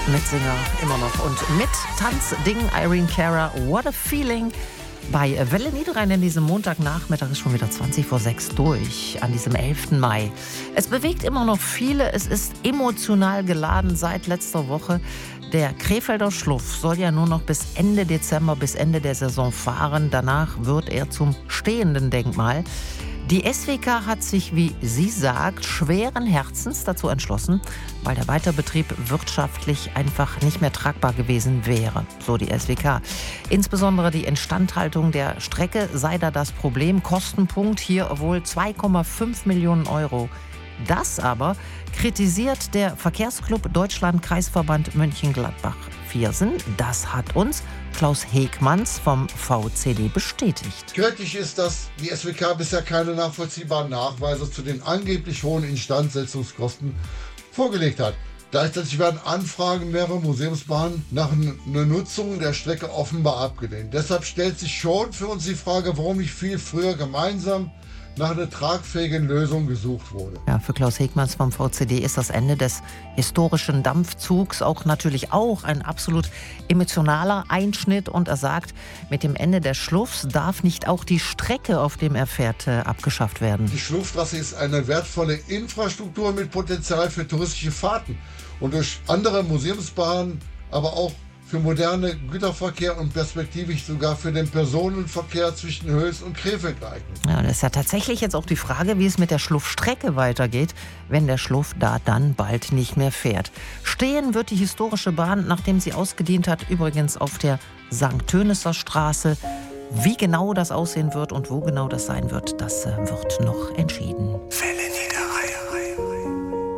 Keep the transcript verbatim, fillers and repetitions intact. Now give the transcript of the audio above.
Mitsinger immer noch. Und mit Tanzding Irene Cara, What a Feeling. Bei Welle Niederrhein an diesem Montagnachmittag ist schon wieder zwanzig vor sechs durch, an diesem elften Mai. Es bewegt immer noch viele, es ist emotional geladen seit letzter Woche. Der Krefelder Schluff soll ja nur noch bis Ende Dezember, bis Ende der Saison fahren. Danach wird er zum stehenden Denkmal. Die S W K hat sich, wie sie sagt, schweren Herzens dazu entschlossen, weil der Weiterbetrieb wirtschaftlich einfach nicht mehr tragbar gewesen wäre, so die S W K. Insbesondere die Instandhaltung der Strecke sei da das Problem. Kostenpunkt hier wohl zwei Komma fünf Millionen Euro. Das aber kritisiert der Verkehrsclub Deutschland Kreisverband Mönchengladbach-Viersen. Das hat uns Klaus Hegmanns vom V C D bestätigt. Kritisch ist, dass die S W K bisher keine nachvollziehbaren Nachweise zu den angeblich hohen Instandsetzungskosten vorgelegt hat. Gleichzeitig werden Anfragen mehrerer Museumsbahnen nach einer Nutzung der Strecke offenbar abgelehnt. Deshalb stellt sich schon für uns die Frage, warum nicht viel früher gemeinsam nach einer tragfähigen Lösung gesucht wurde. Ja, für Klaus Hegmanns vom V C D ist das Ende des historischen Dampfzugs auch natürlich auch ein absolut emotionaler Einschnitt. Und er sagt, mit dem Ende des Schluffs darf nicht auch die Strecke, auf dem er fährt, äh, abgeschafft werden. Die Schlufftrasse ist eine wertvolle Infrastruktur mit Potenzial für touristische Fahrten und durch andere Museumsbahnen, aber auch für moderne Güterverkehr und perspektivisch sogar für den Personenverkehr zwischen Höchst und Krefeld geeignet. Ja, das ist ja tatsächlich jetzt auch die Frage, wie es mit der Schluffstrecke weitergeht, wenn der Schluff da dann bald nicht mehr fährt. Stehen wird die historische Bahn, nachdem sie ausgedient hat, übrigens auf der Sankt Tönisser Straße. Wie genau das aussehen wird und wo genau das sein wird, das wird noch entschieden. Welle